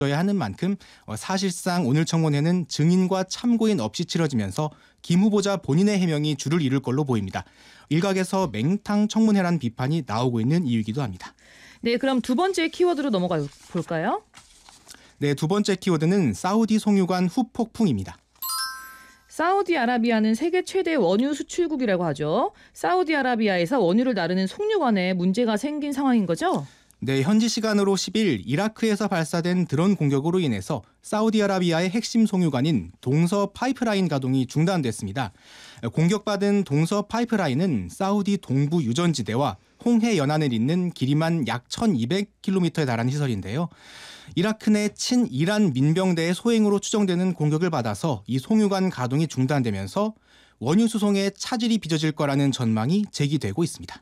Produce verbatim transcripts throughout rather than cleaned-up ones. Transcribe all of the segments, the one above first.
야 하는 만큼 사실상 오늘 청문회는 증인과 참고인 없이 치러지면서 김 후보자 본인의 해명이 주를 이룰 걸로 보입니다. 일각에서 맹탕 청문회란 비판이 나오고 있는 이유이기도 합니다. 네, 그럼 두 번째 키워드로 넘어가 볼까요? 네, 두 번째 키워드는 사우디 송유관 후폭풍입니다. 사우디아라비아는 세계 최대 원유 수출국이라고 하죠. 사우디아라비아에서 원유를 나르는 송유관에 문제가 생긴 상황인 거죠? 네, 현지 시간으로 십 일 이라크에서 발사된 드론 공격으로 인해서 사우디아라비아의 핵심 송유관인 동서 파이프라인 가동이 중단됐습니다. 공격받은 동서 파이프라인은 사우디 동부 유전지대와 홍해 연안을 잇는 길이만 약 천이백 킬로미터에 달하는 시설인데요. 이라크 내 친이란 민병대의 소행으로 추정되는 공격을 받아서 이 송유관 가동이 중단되면서 원유 수송에 차질이 빚어질 거라는 전망이 제기되고 있습니다.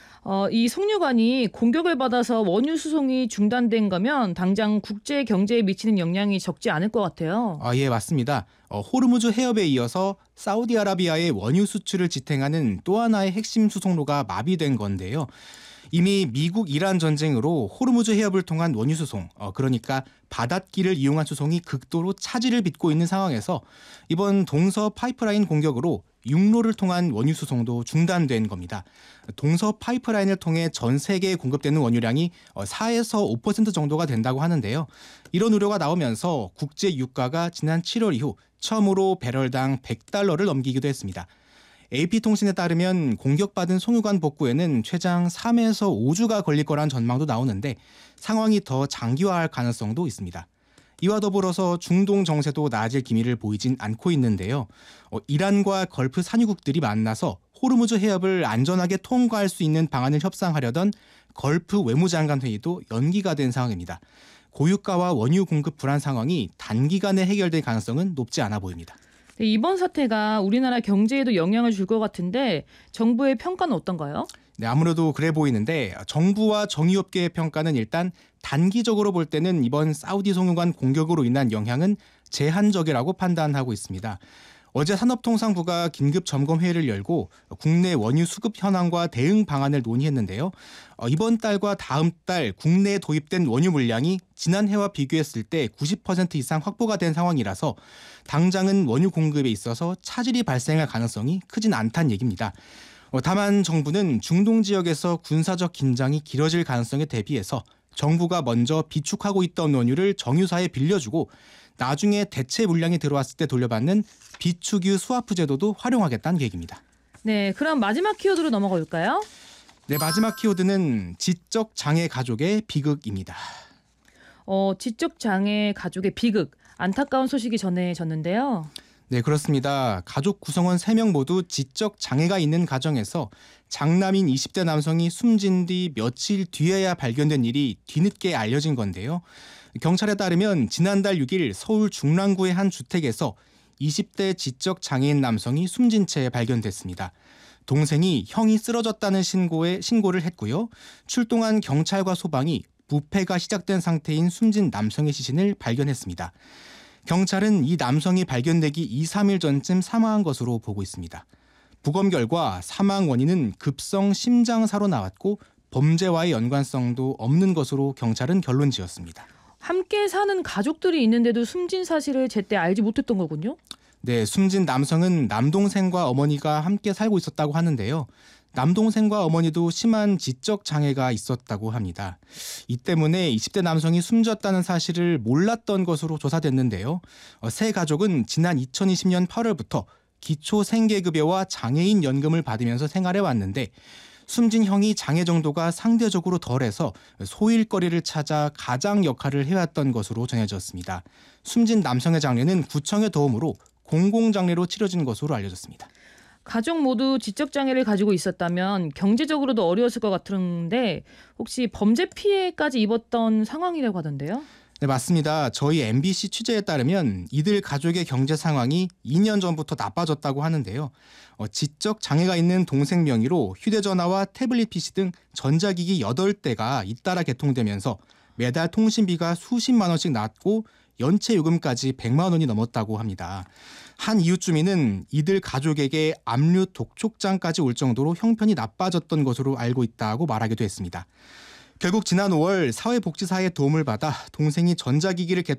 어, 이 송유관이 공격을 받아서 원유 수송이 중단된 거면 당장 국제 경제에 미치는 영향이 적지 않을 것 같아요. 아, 예, 맞습니다. 어, 호르무즈 해협에 이어서 사우디아라비아의 원유 수출을 지탱하는 또 하나의 핵심 수송로가 마비된 건데요. 이미 미국 이란 전쟁으로 호르무즈 해협을 통한 원유 수송, 어, 그러니까 바닷길을 이용한 수송이 극도로 차질을 빚고 있는 상황에서 이번 동서 파이프라인 공격으로 육로를 통한 원유 수송도 중단된 겁니다. 동서 파이프라인을 통해 전 세계에 공급되는 원유량이 사에서 오 퍼센트 정도가 된다고 하는데요. 이런 우려가 나오면서 국제 유가가 지난 칠월 이후 처음으로 배럴당 백 달러를 넘기기도 했습니다. 에이피통신에 따르면 공격받은 송유관 복구에는 최장 삼에서 오 주가 걸릴 거란 전망도 나오는데 상황이 더 장기화할 가능성도 있습니다. 이와 더불어서 중동 정세도 나아질 기미를 보이진 않고 있는데요. 어, 이란과 걸프 산유국들이 만나서 호르무즈 해협을 안전하게 통과할 수 있는 방안을 협상하려던 걸프 외무장관 회의도 연기가 된 상황입니다. 고유가와 원유 공급 불안 상황이 단기간에 해결될 가능성은 높지 않아 보입니다. 네, 이번 사태가 우리나라 경제에도 영향을 줄 것 같은데 정부의 평가는 어떤가요? 네, 아무래도 그래 보이는데 정부와 정유업계의 평가는 일단 단기적으로 볼 때는 이번 사우디 송유관 공격으로 인한 영향은 제한적이라고 판단하고 있습니다. 어제 산업통상부가 긴급 점검 회의를 열고 국내 원유 수급 현황과 대응 방안을 논의했는데요. 이번 달과 다음 달 국내에 도입된 원유 물량이 지난해와 비교했을 때 구십 퍼센트 이상 확보가 된 상황이라서 당장은 원유 공급에 있어서 차질이 발생할 가능성이 크진 않다는 얘기입니다. 다만 정부는 중동 지역에서 군사적 긴장이 길어질 가능성에 대비해서 정부가 먼저 비축하고 있던 원유를 정유사에 빌려주고 나중에 대체 물량이 들어왔을 때 돌려받는 비축유 스와프 제도도 활용하겠다는 계획입니다. 네, 그럼 마지막 키워드로 넘어가 볼까요? 네, 마지막 키워드는 지적 장애 가족의 비극입니다. 어, 지적 장애 가족의 비극, 안타까운 소식이 전해졌는데요. 네, 그렇습니다. 가족 구성원 세 명 모두 지적 장애가 있는 가정에서 장남인 이십 대 남성이 숨진 뒤 며칠 뒤에야 발견된 일이 뒤늦게 알려진 건데요. 경찰에 따르면 지난달 육 일 서울 중랑구의 한 주택에서 이십 대 지적 장애인 남성이 숨진 채 발견됐습니다. 동생이 형이 쓰러졌다는 신고에 신고를 했고요. 출동한 경찰과 소방이 부패가 시작된 상태인 숨진 남성의 시신을 발견했습니다. 경찰은 이 남성이 발견되기 이, 삼 일 전쯤 사망한 것으로 보고 있습니다. 부검 결과 사망 원인은 급성 심장사로 나왔고 범죄와의 연관성도 없는 것으로 경찰은 결론 지었습니다. 함께 사는 가족들이 있는데도 숨진 사실을 제때 알지 못했던 거군요. 네, 숨진 남성은 남동생과 어머니가 함께 살고 있었다고 하는데요. 남동생과 어머니도 심한 지적 장애가 있었다고 합니다. 이 때문에 이십 대 남성이 숨졌다는 사실을 몰랐던 것으로 조사됐는데요. 세 가족은 지난 이천이십 년 팔월부터 기초 생계급여와 장애인 연금을 받으면서 생활해 왔는데 숨진 형이 장애 정도가 상대적으로 덜해서 소일거리를 찾아 가장 역할을 해왔던 것으로 전해졌습니다. 숨진 남성의 장례는 구청의 도움으로 공공장례로 치러진 것으로 알려졌습니다. 가족 모두 지적장애를 가지고 있었다면 경제적으로도 어려웠을 것 같은데 혹시 범죄 피해까지 입었던 상황이라고 하던데요? 네, 맞습니다. 저희 엠비씨 취재에 따르면 이들 가족의 경제 상황이 이 년 전부터 나빠졌다고 하는데요. 어, 지적 장애가 있는 동생 명의로 휴대전화와 태블릿 피씨 등 전자기기 여덟 대가 잇따라 개통되면서 매달 통신비가 수십만 원씩 났고 연체 요금까지 백만 원이 넘었다고 합니다. 한 이웃 주민은 이들 가족에게 압류 독촉장까지 올 정도로 형편이 나빠졌던 것으로 알고 있다고 말하기도 했습니다. 결국 지난 오월 사회복지사의 도움을 받아 동생이 전자기기를